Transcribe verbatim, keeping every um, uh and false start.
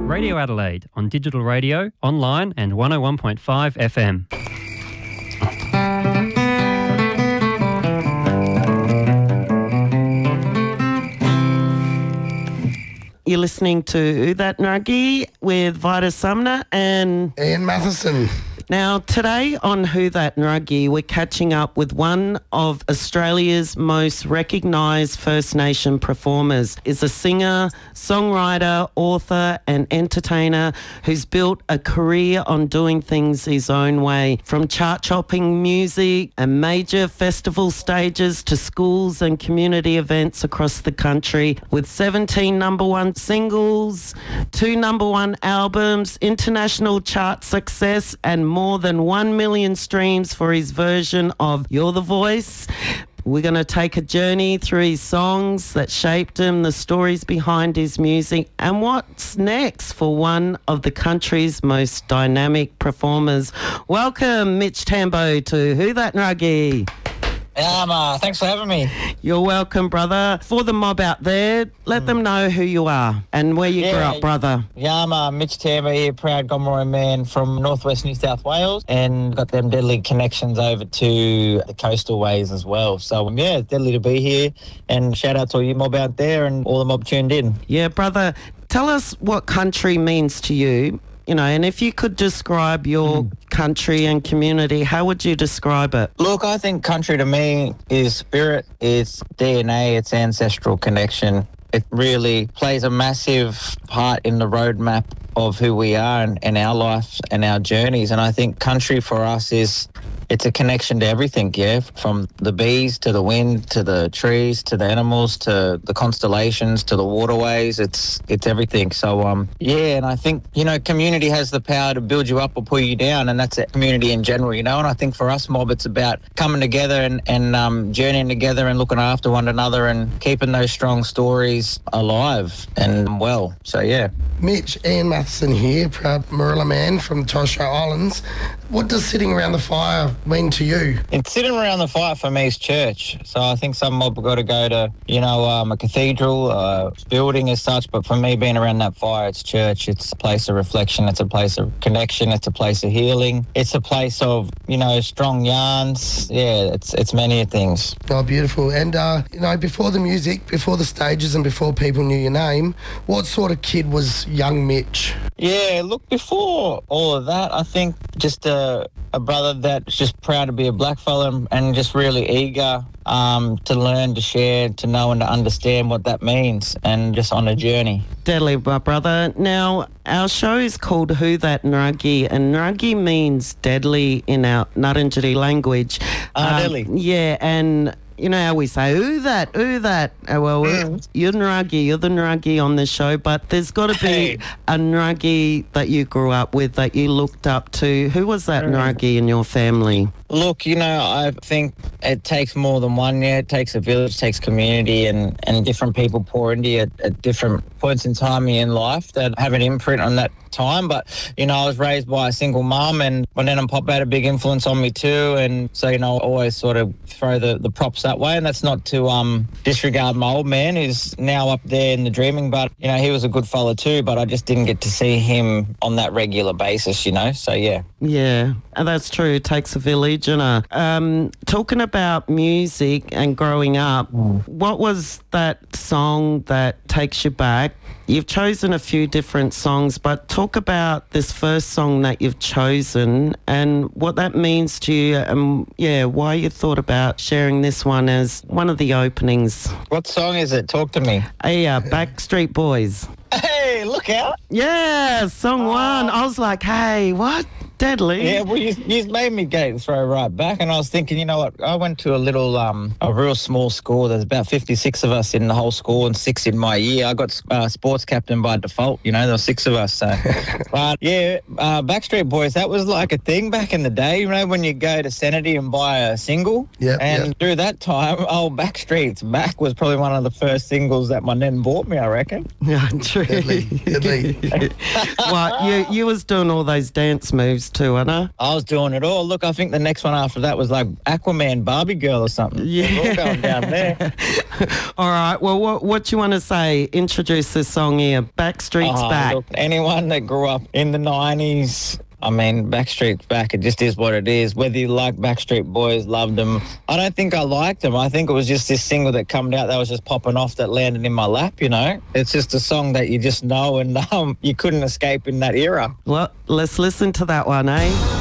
Radio Adelaide on digital radio, online and one oh one point five F M. You're listening to Who That Nuggie with Vita Sumner and Ian Matheson. Now, today on Who That Nuggie, we're catching up with one of Australia's most recognised First Nation performers. Is a singer, songwriter, author and entertainer who's built a career on doing things his own way, from chart-topping music and major festival stages to schools and community events across the country, with seventeen number one singles, two number one albums, international chart success and more than one million streams for his version of You're the Voice. We're going to take a journey through his songs that shaped him, the stories behind his music, and what's next for one of the country's most dynamic performers. Welcome, Mitch Tambo, to Who That Nuggie. Yeah, um, uh, thanks for having me. You're welcome, brother. For the mob out there, let mm. them know who you are and where you yeah, grew up, brother. Yeah, I'm uh, Mitch Tambo here, proud Gomeroi man from northwest New South Wales, and got them deadly connections over to the coastal ways as well. So, um, yeah, it's deadly to be here, and shout out to all you mob out there and all the mob tuned in. Yeah, brother, tell us what country means to you. You know, and if you could describe your mm. country and community, how would you describe it? Look, I think country to me is spirit, it's D N A, it's ancestral connection. It really plays a massive part in the roadmap of who we are and, and our life and our journeys. And I think country for us is, it's a connection to everything, yeah, from the bees to the wind to the trees to the animals to the constellations to the waterways. It's it's everything. So, um, yeah, and I think, you know, community has the power to build you up or pull you down, and that's a community in general, you know. And I think for us, mob, it's about coming together and, and um, journeying together and looking after one another and keeping those strong stories alive and well. So, yeah. Mitch, Ian Matheson here, proud Marilla man from the Torres Strait Islands. What does sitting around the fire mean to you? It's sitting around the fire for me is church. So I think some mob have got to go to, you know, um, a cathedral, uh, building as such. But for me, being around that fire, it's church. It's a place of reflection. It's a place of connection. It's a place of healing. It's a place of, you know, strong yarns. Yeah, it's it's many things. Oh, beautiful. And, uh, you know, before the music, before the stages and before people knew your name, what sort of kid was young Mitch? Yeah, look, before all of that, I think just a, a brother that's just proud to be a black fella and, and just really eager um, to learn, to share, to know and to understand what that means, and just on a journey. Deadly, my brother. Now, our show is called Who That Nuggie, and Nuggie means deadly in our Ngarrindjeri language. Ah, uh, um, deadly. Yeah, and you know how we say, who that, who that? Uh, well, mm. you're Nuggie, you're the Nuggie on the show, but there's got to be hey. a Nuggie that you grew up with, that you looked up to. Who was that mm. Nuggie in your family? Look, you know, I think it takes more than one, yeah. It takes a village, it takes community, and, and different people pour into you at, at different points in time in life that have an imprint on that time. But, you know, I was raised by a single mum, and my nan and pop had a big influence on me too. And so, you know, I always sort of throw the, the props that way. And that's not to um, disregard my old man, who's now up there in the dreaming. But, you know, he was a good fella too, but I just didn't get to see him on that regular basis, you know. So, yeah. Yeah, and that's true. It takes a village. And uh, um, talking about music and growing up, mm. what was that song that takes you back? You've chosen a few different songs, but talk about this first song that you've chosen and what that means to you, and yeah, why you thought about sharing this one as one of the openings. What song is it? Talk to me. Hey, uh, Backstreet Boys. Hey, look out. Yeah, song oh. one. I was like, hey, what? Deadly. Yeah, well, you, you made me go throw right back, and I was thinking, you know what, I went to a little, um, a real small school. There's about fifty-six of us in the whole school and six in my year. I got uh, sports captain by default, you know, there were six of us. So. But, yeah, uh, Backstreet Boys, that was like a thing back in the day, you know, when you go to Sanity and buy a single. Yeah. And yep. through that time, oh, Backstreet's Back was probably one of the first singles that my nan bought me, I reckon. Yeah, true. Deadly. Deadly. Well, you, you was doing all those dance moves those two, I know. I was doing it all. Look, I think the next one after that was like Aquaman, Barbie Girl or something. Yeah. We're all going down there. All right. Well, what what do you want to say? Introduce this song here. Backstreet's Oh, back. Look, anyone that grew up in the nineties, I mean, Backstreet's back. It just is what it is. Whether you like Backstreet Boys, loved them. I don't think I liked them. I think it was just this single that came out that was just popping off that landed in my lap, you know? It's just a song that you just know and um, you couldn't escape in that era. Well, let's listen to that one, eh?